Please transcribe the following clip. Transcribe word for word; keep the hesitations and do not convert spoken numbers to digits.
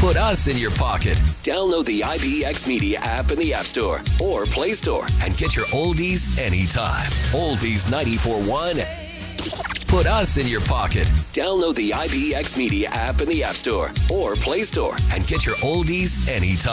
Put us in your pocket. Download the I B X Media app in the App Store or Play Store and get your oldies anytime. Oldies ninety-four point one. Put us in your pocket. Download the I B X Media app in the App Store or Play Store and get your oldies anytime.